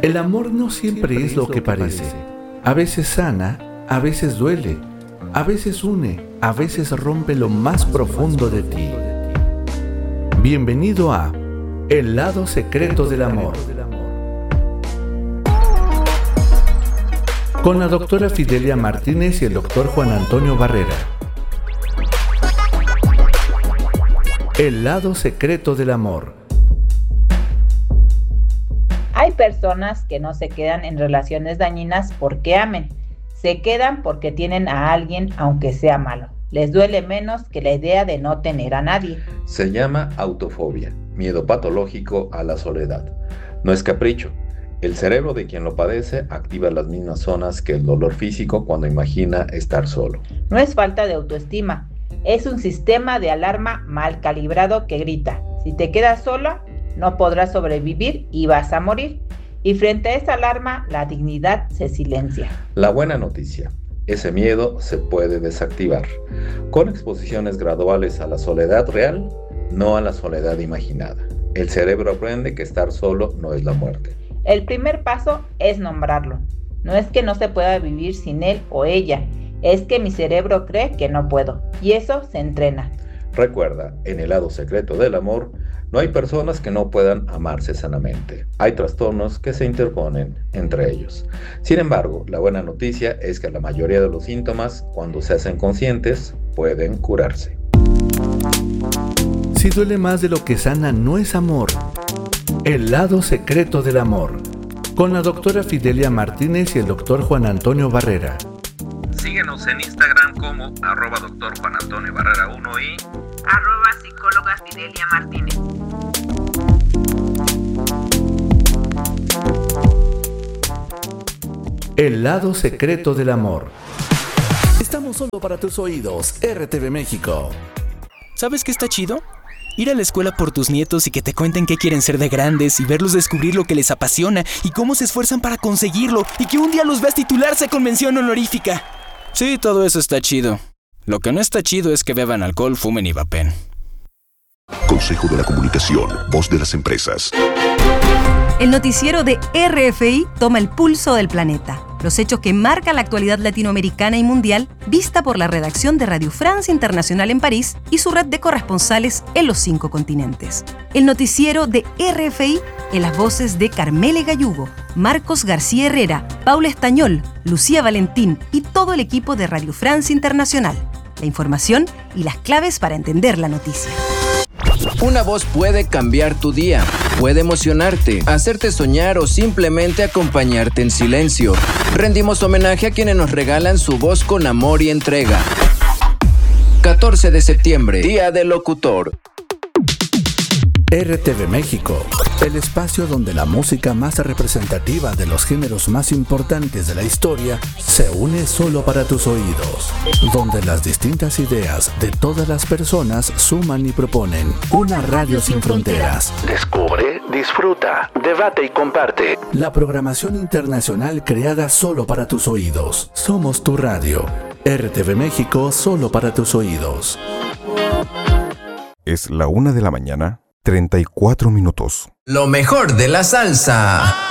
El amor no siempre es lo que parece. A veces sana, a veces duele, a veces une, a veces rompe lo más profundo de ti. Bienvenido a El lado secreto del amor. Con la doctora Fidelia Martínez y el doctor Juan Antonio Barrera. El lado secreto del amor. Hay personas que no se quedan en relaciones dañinas porque amen. Se quedan porque tienen a alguien aunque sea malo. Les duele menos que la idea de no tener a nadie. Se llama autofobia, miedo patológico a la soledad. No es capricho. El cerebro de quien lo padece activa las mismas zonas que el dolor físico cuando imagina estar solo. No es falta de autoestima. Es un sistema de alarma mal calibrado que grita: si te quedas sola, no podrás sobrevivir y vas a morir. Y frente a esa alarma, la dignidad se silencia. La buena noticia: ese miedo se puede desactivar con exposiciones graduales a la soledad real, no a la soledad imaginada. El cerebro aprende que estar solo no es la muerte. El primer paso es nombrarlo. No es que no se pueda vivir sin él o ella, es que mi cerebro cree que no puedo, y eso se entrena. Recuerda, en el lado secreto del amor, no hay personas que no puedan amarse sanamente. Hay trastornos que se interponen entre ellos. Sin embargo, la buena noticia es que la mayoría de los síntomas, cuando se hacen conscientes, pueden curarse. Si duele más de lo que sana, no es amor. El lado secreto del amor. Con la doctora Fidelia Martínez y el doctor Juan Antonio Barrera. Síguenos en Instagram como @Dr. Juan Antonio Barrera 1 y @psicóloga Fidelia Martínez. El lado secreto del amor. Estamos solo para tus oídos, RTV México. ¿Sabes qué está chido? Ir a la escuela por tus nietos y que te cuenten qué quieren ser de grandes y verlos descubrir lo que les apasiona y cómo se esfuerzan para conseguirlo y que un día los veas titularse con mención honorífica. Sí, todo eso está chido. Lo que no está chido es que beban alcohol, fumen y vapen. Consejo de la Comunicación, voz de las empresas. El noticiero de RFI toma el pulso del planeta. Los hechos que marcan la actualidad latinoamericana y mundial, vista por la redacción de Radio France Internacional en París y su red de corresponsales en los 5 continentes. El noticiero de RFI en las voces de Carmele Gallugo, Marcos García Herrera, Paula Estañol, Lucía Valentín y todo el equipo de Radio France Internacional. La información y las claves para entender la noticia. Una voz puede cambiar tu día, puede emocionarte, hacerte soñar o simplemente acompañarte en silencio. Rendimos homenaje a quienes nos regalan su voz con amor y entrega. 14 de septiembre, Día del Locutor. RTV México, el espacio donde la música más representativa de los géneros más importantes de la historia se une solo para tus oídos, donde las distintas ideas de todas las personas suman y proponen una radio sin fronteras. Descubre, disfruta, debate y comparte. La programación internacional creada solo para tus oídos. Somos tu radio. RTV México, solo para tus oídos. Es la 1:34 a.m. Lo mejor de la salsa.